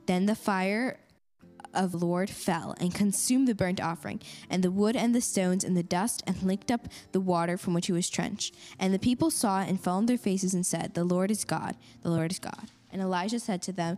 Then the fire of the Lord fell and consumed the burnt offering, and the wood and the stones and the dust, and licked up the water from which it was drenched. And the people saw it and fell on their faces and said, "The Lord is God, the Lord is God." And Elijah said to them,